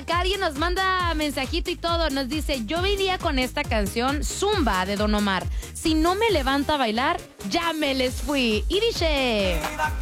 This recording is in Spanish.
acá alguien nos manda mensajito y todo. Nos dice, yo venía con esta canción Zumba de Don Omar. Si no me levanto a bailar, ya me les fui. Y dice...